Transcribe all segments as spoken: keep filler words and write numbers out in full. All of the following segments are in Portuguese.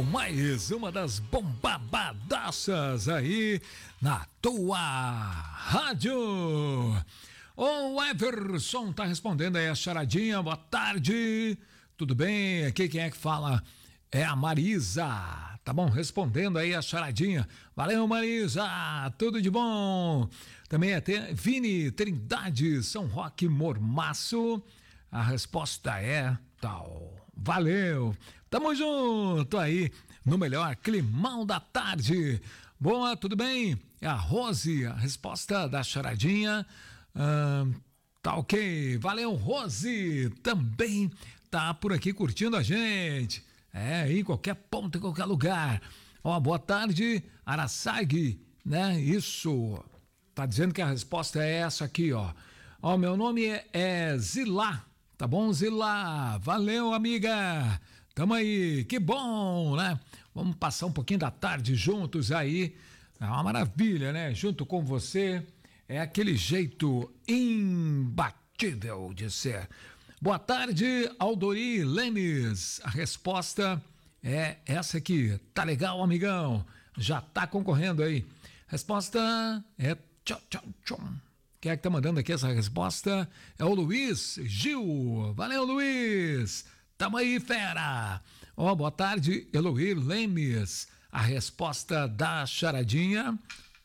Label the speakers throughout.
Speaker 1: mais uma das bombabadaças aí na tua rádio. O Everson tá respondendo aí a charadinha. Boa tarde, tudo bem? Aqui quem é que fala é a Marisa, tá bom? Respondendo aí a charadinha. Valeu, Marisa, tudo de bom. Também é Vini Trindade, São Roque Mormaço. A resposta é tal. Valeu, tamo junto aí no melhor climão da tarde. Boa, tudo bem? É a Rose, a resposta da charadinha. Ah, tá ok, valeu, Rose. Também tá por aqui curtindo a gente. É, em qualquer ponto, em qualquer lugar. Ó, boa tarde, Araçague, né? Isso. Tá dizendo que a resposta é essa aqui, ó. Ó, meu nome é, é Zilá. Tá bom, Zilá? Valeu, amiga. Tamo aí, que bom, né? Vamos passar um pouquinho da tarde juntos aí. É uma maravilha, né? Junto com você. É aquele jeito imbatível de ser. Boa tarde, Aldori Lemes. A resposta é essa aqui. Tá legal, amigão? Já tá concorrendo aí. Resposta é tchau, tchau, tchau. Quem é que tá mandando aqui essa resposta? É o Luiz Gil. Valeu, Luiz. Tamo aí, fera. Ó, oh, boa tarde, Eloir Lemes. A resposta da charadinha.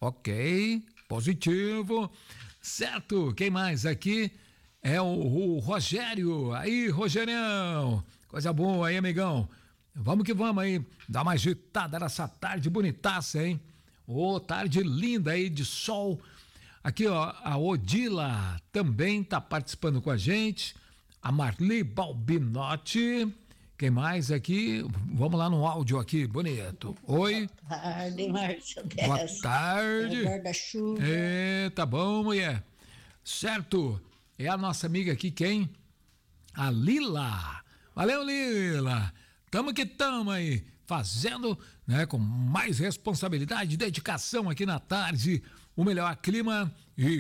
Speaker 1: Ok, positivo. Certo, quem mais aqui? É o, o Rogério. Aí, Rogerião. Coisa boa aí, amigão. Vamos que vamos aí. Dá uma agitada nessa tarde bonitaça, hein? Ô, oh, tarde linda aí de sol. Aqui, ó, a Odila também tá participando com a gente. A Marli Balbinotti. Quem mais aqui? Vamos lá no áudio aqui, bonito. Oi.
Speaker 2: Boa tarde, Márcio.
Speaker 1: Boa tarde.
Speaker 2: É guarda-chuva.
Speaker 1: É, tá bom, mulher. Certo. É a nossa amiga aqui, quem? A Lila. Valeu, Lila. Tamo que tamo aí, fazendo, né, com mais responsabilidade e dedicação aqui na tarde, o melhor clima e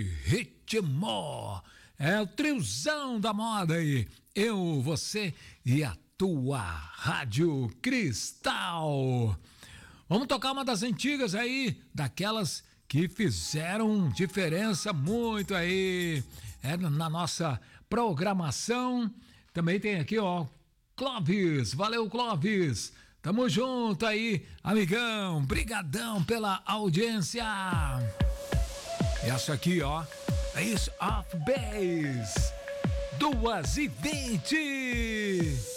Speaker 1: ritmo. É o triozão da moda aí. Eu, você e a tua Rádio Cristal. Vamos tocar uma das antigas aí, daquelas que fizeram diferença muito aí, é, na nossa programação. Também tem aqui, ó, Clóvis. Valeu, Clóvis. Tamo junto aí, amigão. Brigadão pela audiência. Essa aqui, ó, Ace of Base. Duas e vinte.